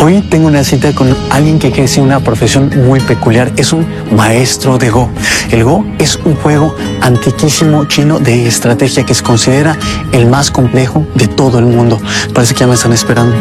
Hoy tengo una cita con alguien que ejerce una profesión muy peculiar. Es un maestro de Go. El Go es un juego antiquísimo chino de estrategia que se considera el más complejo de todo el mundo. Parece que ya me están esperando.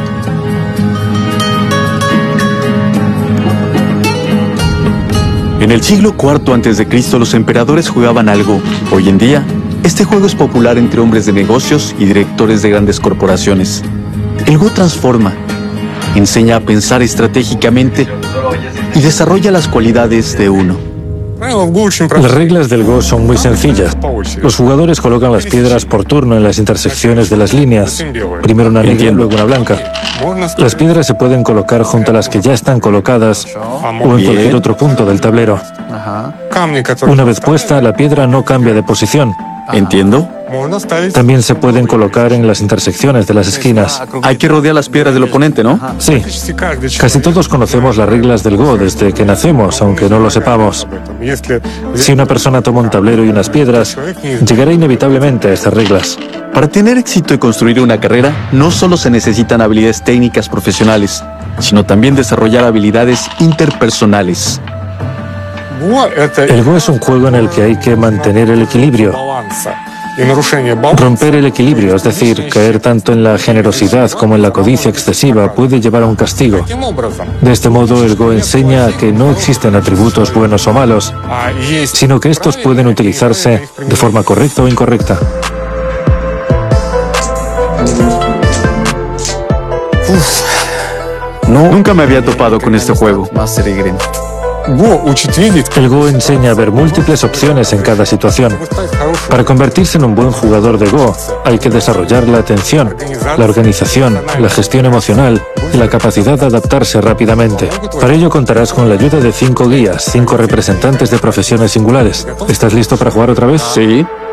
En el siglo IV a.C. los emperadores jugaban al Go. Hoy en día, este juego es popular entre hombres de negocios y directores de grandes corporaciones. El Go transforma, enseña a pensar estratégicamente y desarrolla las cualidades de uno. Las reglas del Go son muy sencillas. Los jugadores colocan las piedras por turno en las intersecciones de las líneas. Primero una negra y luego una blanca. Las piedras se pueden colocar junto a las que ya están colocadas o en cualquier otro punto del tablero. Una vez puesta, la piedra no cambia de posición. ¿Entiendo? También se pueden colocar en las intersecciones de las esquinas. Hay que rodear las piedras del oponente, ¿no? Sí. Casi todos conocemos las reglas del Go desde que nacemos, aunque no lo sepamos. Si una persona toma un tablero y unas piedras, llegará inevitablemente a estas reglas. Para tener éxito y construir una carrera, no solo se necesitan habilidades técnicas profesionales, sino también desarrollar habilidades interpersonales. El Go es un juego en el que hay que mantener el equilibrio. Romper el equilibrio, es decir, caer tanto en la generosidad como en la codicia excesiva, puede llevar a un castigo. De este modo, el Go enseña que no existen atributos buenos o malos, sino que estos pueden utilizarse de forma correcta o incorrecta. Nunca me había topado con este juego. El Go enseña a ver múltiples opciones en cada situación. Para convertirse en un buen jugador de Go, hay que desarrollar la atención, la organización, la gestión emocional y la capacidad de adaptarse rápidamente. Para ello contarás con la ayuda de 5 guías, 5 representantes de profesiones singulares. ¿Estás listo para jugar otra vez? Sí.